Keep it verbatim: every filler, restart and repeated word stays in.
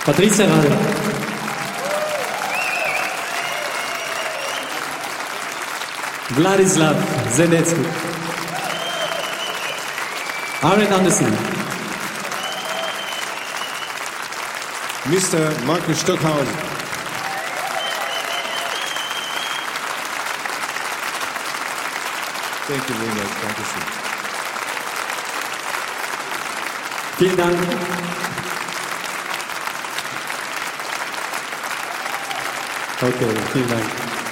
Patricia Rader. Vladislav Zenetsky. Aaron Anderson. Mister Markus Stockhausen. Thank you very much. Dankeschön. Vielen Dank. Okay, vielen Dank.